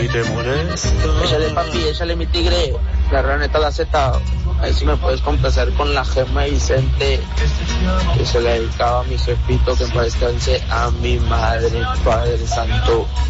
Si te molesta. Échale, papi, échale mi tigre. La raneta la Z. Ahí sí me puedes complacer con la Gema Vicente, que se le dedicaba a mi jefito, que en paz descanse, a mi madre, Padre Santo.